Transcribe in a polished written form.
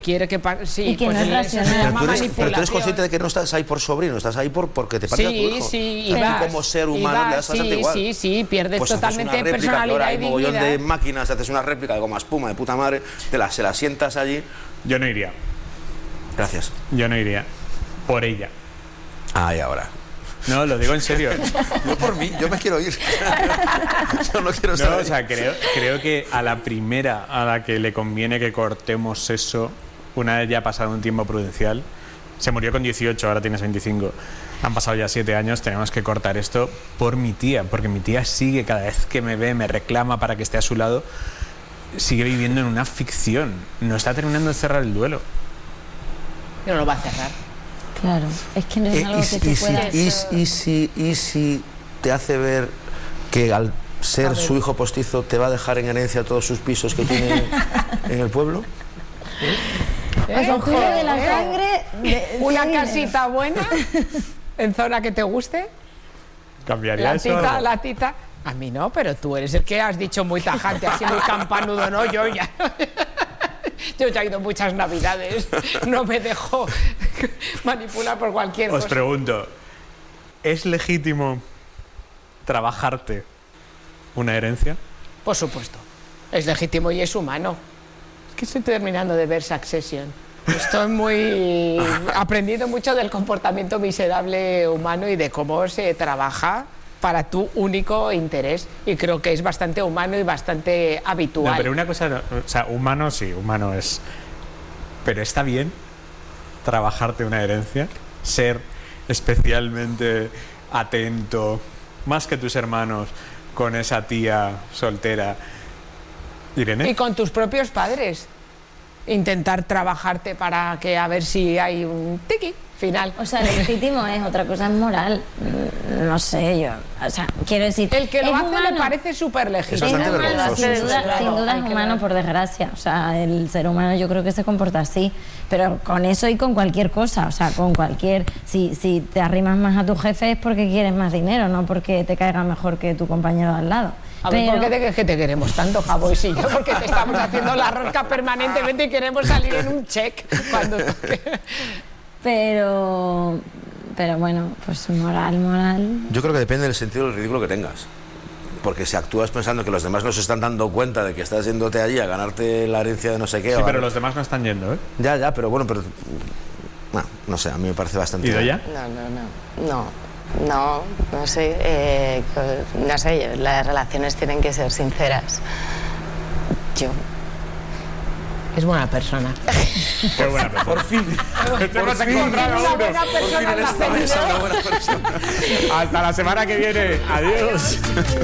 Quiere que sí, y que pues no es racional. Pero tú eres consciente de que no estás ahí por sobrino, estás ahí porque te parece a tu hijo. Sí, y vas, como ser humano le das bastante igual. Sí, pierdes pues totalmente réplica, personalidad hay y dignidad. mogollón de máquinas, haces una réplica de goma espuma de puta madre, se la sientas allí. Yo no iría. Gracias. Yo no iría. Por ella. Ah, y ahora. No, lo digo en serio. Yo por mí, yo me quiero ir. Yo no quiero estar o sea, creo que a la primera a la que le conviene que cortemos eso, una vez ya ha pasado un tiempo prudencial, se murió con 18, ahora tienes 25, han pasado ya 7 años, tenemos que cortar esto por mi tía, porque mi tía sigue, cada vez que me ve, me reclama para que esté a su lado, sigue viviendo en una ficción, no está terminando de cerrar el duelo. No lo va a cerrar. Claro, es que no es algo que tú puedas... ¿Y si te hace ver que al ser su hijo postizo te va a dejar en herencia todos sus pisos que tiene en el pueblo? Ojo, de la sangre... Una casita buena, en zona que te guste. ¿Cambiaría eso? La tita... A mí no, pero tú eres el que has dicho muy tajante, así muy campanudo, ¿no? Yo ya he ido muchas navidades, no me dejo manipular por cualquier cosa. Os pregunto, ¿es legítimo trabajarte una herencia? Por supuesto, es legítimo y es humano. Es que estoy terminando de ver Succession. Estoy aprendiendo mucho del comportamiento miserable humano y de cómo se trabaja para tu único interés, y creo que es bastante humano y bastante habitual. No, pero una cosa, o sea, humano sí, humano es, pero está bien trabajarte una herencia, ser especialmente atento, más que tus hermanos, con esa tía soltera, Irene. Y con tus propios padres, intentar trabajarte para que a ver si hay un tiqui final. O sea, legítimo es, otra cosa es moral. No sé, yo... O sea, quiero decir... El que lo hace humano. le parece súper legítimo. Es bastante vergonzoso. Sin duda es humano, por desgracia. O sea, el ser humano yo creo que se comporta así. Pero con eso y con cualquier cosa. O sea, con cualquier... Si te arrimas más a tu jefe es porque quieres más dinero, no porque te caiga mejor que tu compañero de al lado. A ver, ¿por qué te crees que te queremos tanto, Javois y yo? Porque te estamos haciendo la rosca permanentemente y queremos salir en un check cuando toque. Pero bueno, pues moral. Yo creo que depende del sentido del ridículo que tengas. Porque si actúas pensando que los demás no se están dando cuenta de que estás yéndote allí a ganarte la herencia de no sé qué... Sí, pero los demás no están yendo, ¿eh? Ya, pero bueno, pero... No sé, a mí me parece bastante... ¿Y Doya? No sé, las relaciones tienen que ser sinceras. Es buena persona. Qué buena persona. Por fin. Hemos encontrado Una uno. buena persona en la Una buena persona. Hasta la semana que viene. Adiós.